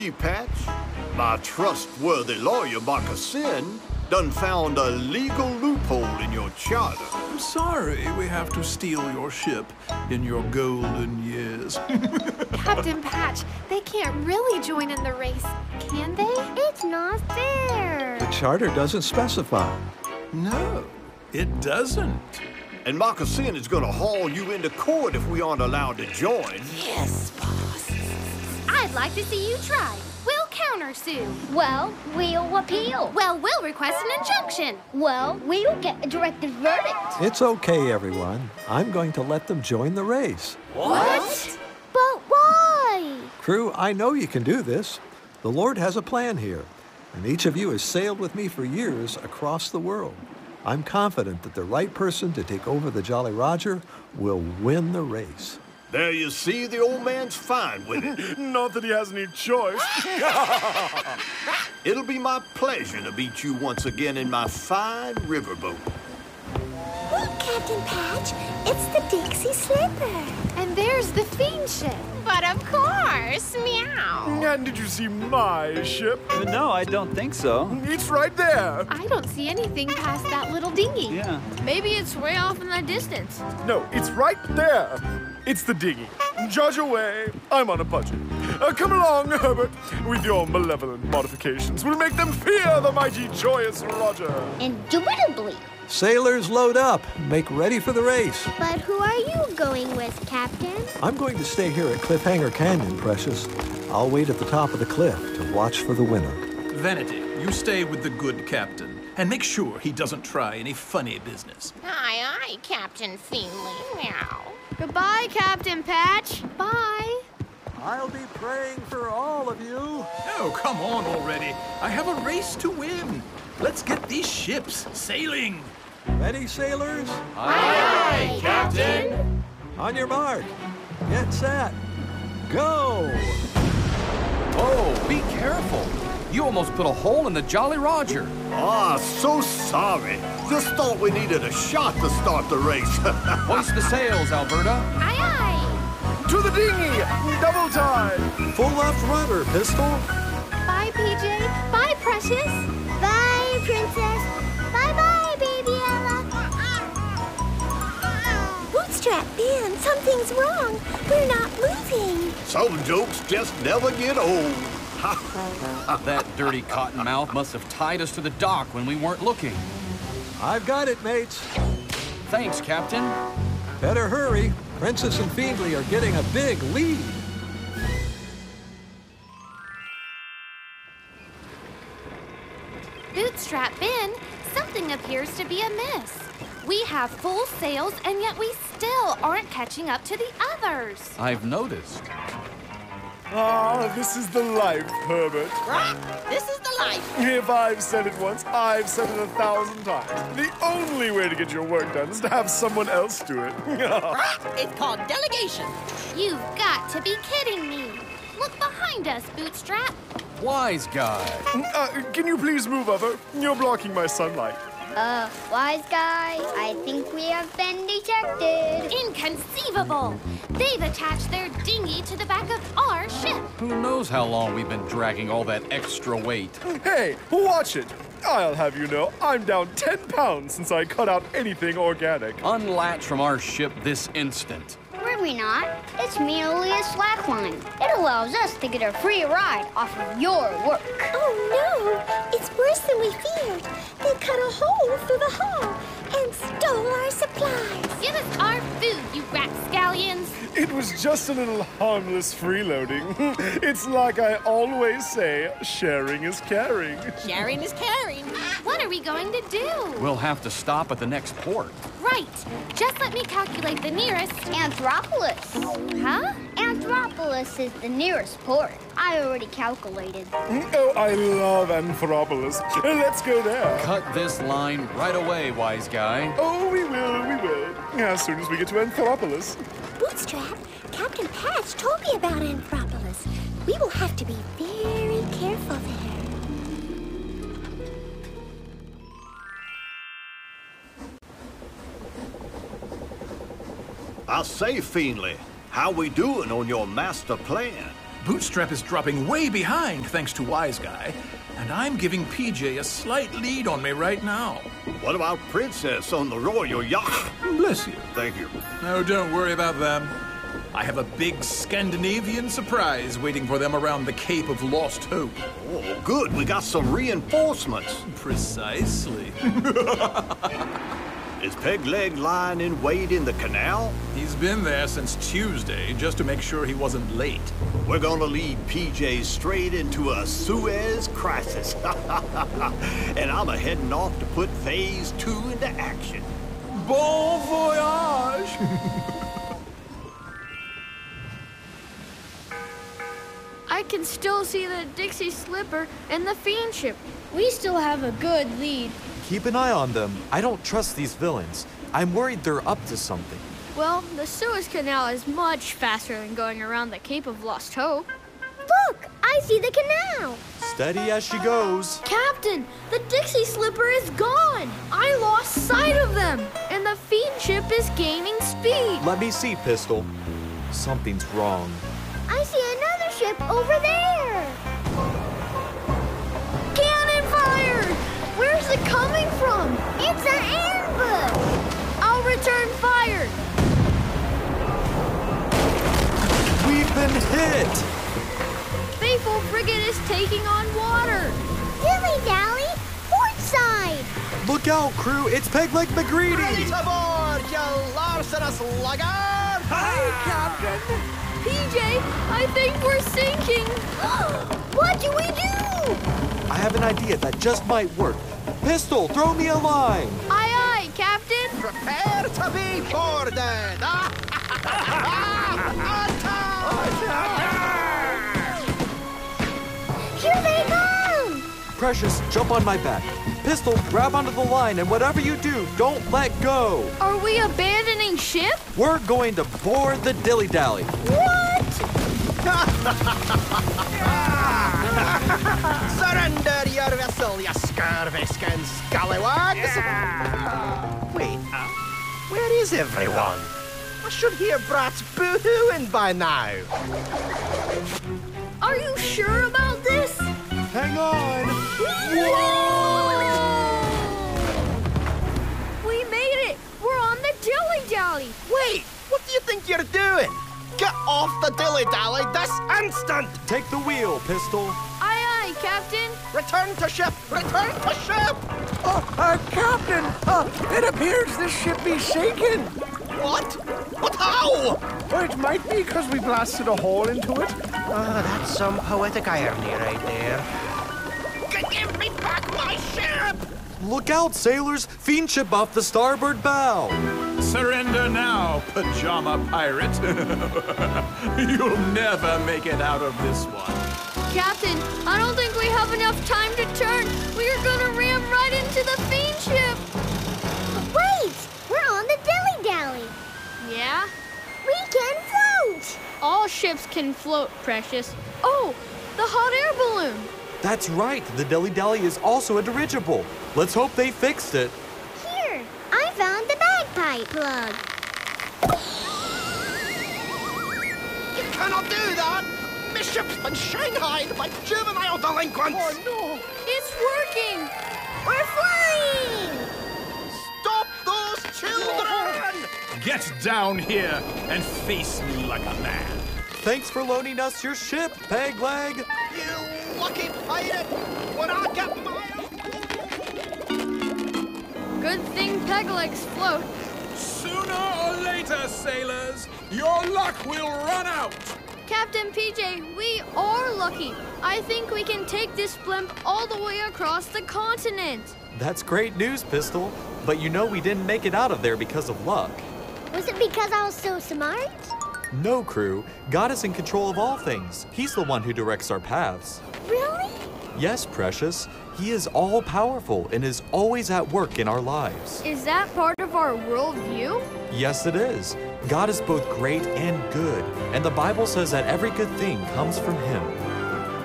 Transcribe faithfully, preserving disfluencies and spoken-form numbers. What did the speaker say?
Patch, my trustworthy lawyer, Moccasin, done found a legal loophole in your charter. I'm sorry we have to steal your ship in your golden years. Captain Patch, they can't really join in the race, can they? It's not fair. The charter doesn't specify. No, it doesn't. And Moccasin is gonna haul you into court if we aren't allowed to join. Yes, boss. I'd like to see you try. We'll countersue. Well, we'll appeal. Well, we'll request an injunction. Well, we'll get a directed verdict. It's okay, everyone. I'm going to let them join the race. What? But why? Crew, I know you can do this. The Lord has a plan here, and each of you has sailed with me for years across the world. I'm confident that the right person to take over the Jolly Roger will win the race. There you see, the old man's fine with it. Not that he has any choice. It'll be my pleasure to meet you once again in my fine riverboat. Look, Captain Patch, it's the Dixie Slipper. And there's the Fiend ship. But of course, meow. And did you see my ship? No, I don't think so. It's right there. I don't see anything past that little dinghy. Yeah. Maybe it's way off in the distance. No, it's right there. It's the dinghy. Judge away. I'm on a budget. Uh, come along, Herbert. With your malevolent modifications, we'll make them fear the mighty, joyous Roger. Indubitably. Sailors, load up. Make ready for the race. But who are you going with, Captain? I'm going to stay here at Cliffhanger Canyon, Precious. I'll wait at the top of the cliff to watch for the winner. Vanity, you stay with the good captain, and make sure he doesn't try any funny business. Aye, aye, Captain Fiendly. Meow. Goodbye, Captain Patch. Bye. I'll be praying for all of you. Oh, come on already. I have a race to win. Let's get these ships sailing. Ready, sailors? Aye, aye, Captain. On your mark. Get set. Go! Oh, be careful. You almost put a hole in the Jolly Roger. Ah, so sorry. Just thought we needed a shot to start the race. Hoist the sails, Alberta. Aye, aye. To the dinghy. Double time. Full left rudder, Pistol. Bye, P J. Bye, Precious. Bye, Princess. Bye-bye, Baby Ella. Bootstrap Ben, something's wrong. We're not moving. Some jokes just never get old. That dirty cottonmouth must have tied us to the dock when we weren't looking. I've got it, mates. Thanks, Captain. Better hurry. Princess and Fiendly are getting a big lead. Bootstrap Ben, something appears to be amiss. We have full sails, and yet we still aren't catching up to the others. I've noticed. Ah, this is the life, Herbert. This is the life. If I've said it once, I've said it a thousand times. The only way to get your work done is to have someone else do it. It's called delegation. You've got to be kidding me. Look behind us, Bootstrap. Wise guy. Uh, can you please move over? You're blocking my sunlight. Uh, wise guy, I think we have been detected. Inconceivable! They've attached their dinghy to the back of our ship. Who knows how long we've been dragging all that extra weight? Hey, watch it. I'll have you know, I'm down ten pounds since I cut out anything organic. Unlatch from our ship this instant. Were we not? It's merely a slack line. It allows us to get a free ride off of your work. Oh, no. It's worse than we feared. They cut a hole through the hull and stole our supplies. Give us our food, you rapscallions. It was just a little harmless freeloading. It's like I always say, sharing is caring. Sharing is caring. What are we going to do? We'll have to stop at the next port. Right. Just let me calculate the nearest. Anthropolis. Huh? Anthropolis is the nearest port. I already calculated. Oh, I love Anthropolis. Let's go there. Cut this line right away, wise guy. Oh, we will, we will. As soon as we get to Anthropolis. Bootstrap, Captain Patch told me about Anthropolis. We will have to be very careful there. I say, Fiendly, how we doing on your master plan? Bootstrap is dropping way behind thanks to Wise Guy, and I'm giving P J a slight lead on me right now. What about Princess on the royal yacht? Bless you. Thank you. No, don't worry about them. I have a big Scandinavian surprise waiting for them around the Cape of Lost Hope. Oh, good. We got some reinforcements. Precisely. Is Pegleg lying in wait in the canal? He's been there since Tuesday, just to make sure he wasn't late. We're gonna lead P J straight into a Suez crisis. And I'm a heading off to put phase two into action. Bon voyage! I can still see the Dixie Slipper and the Fiend ship. We still have a good lead. Keep an eye on them. I don't trust these villains. I'm worried they're up to something. Well, the Suez Canal is much faster than going around the Cape of Lost Hope. Look, I see the canal. Steady as she goes. Captain, the Dixie Slipper is gone. I lost sight of them, and the Fiend ship is gaining speed. Let me see, Pistol. Something's wrong. I see another ship over there. Cannon fire! Where's it coming from? It's an ambush. I'll return fire. We've been hit. Faithful Frigate is taking on water. Dilly-dally, port side. Look out, crew. It's Pegleg McGreedy. Ready to board, you larcenous laggard! Hi, Captain. P J, I think we're sinking. What do we do? I have an idea that just might work. Pistol, throw me a line. Aye, aye, Captain. Prepare to be boarded! Here they come. Precious, jump on my back. Pistol, grab onto the line, and whatever you do, don't let go. Are we abandoning ship? We're going to board the dilly-dally. What? Surrender your vessel, you scurvy-skinned scallywags! Wait, uh, where is everyone? I should hear brats boo-hooing by now. Are you sure about this? Hang on. Whoa! We made it! We're on the dilly-dally! Wait, what do you think you're doing? Get off the dilly-dally this instant! Take the wheel, Pistol. Aye, aye, Captain. Return to ship! Return to ship! Oh, uh, Captain, uh, it appears this ship is sinking. What? What how? Well, it might be because we blasted a hole into it. Ah, that's some poetic irony right there. Give me back my ship! Look out, sailors! Fiend ship off the starboard bow! Surrender now, pajama pirate. You'll never make it out of this one. Captain, I don't think we have enough time to turn. We are gonna ram right into the Fiend ship. Wait, we're on the dilly-dally. Yeah? We can float. All ships can float, Precious. Oh, the hot air balloon. That's right. The dilly-dally is also a dirigible. Let's hope they fixed it. Here, I found the bagpipe plug. You cannot do that! My ship's been shanghaied by juvenile delinquents! Oh, no! It's working! We're flying! Stop those children! Get down here and face me like a man. Thanks for loaning us your ship, Pegleg. You lucky pirate! When I get my... Good thing Peglegs float. Sooner or later, sailors, your luck will run out. Captain P J, we are lucky. I think we can take this blimp all the way across the continent. That's great news, Pistol. But you know we didn't make it out of there because of luck. Was it because I was so smart? No, crew. God is in control of all things. He's the one who directs our paths. Really? Yes, Precious. He is all-powerful and is always at work in our lives. Is that part of our worldview? Yes, it is. God is both great and good, and the Bible says that every good thing comes from Him.